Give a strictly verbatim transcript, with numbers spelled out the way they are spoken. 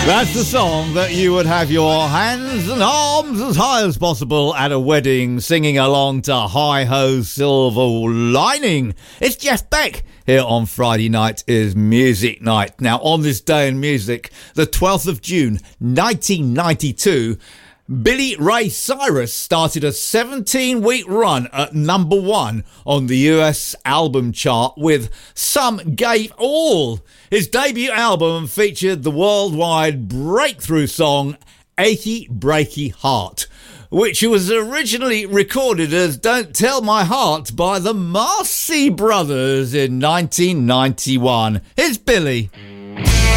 That's the song that you would have your hands and arms as high as possible at a wedding, singing along to Hi Ho Silver Lining. It's Jeff Beck here on Friday Night is Music Night. Now, on this day in music, the twelfth of June, nineteen ninety-two, Billy Ray Cyrus started a seventeen-week run at number one on the U S album chart with Some Gave All. His debut album featured the worldwide breakthrough song Achy Breaky Heart, which was originally recorded as Don't Tell My Heart by the Marcy Brothers in nineteen ninety-one. Here's Billy.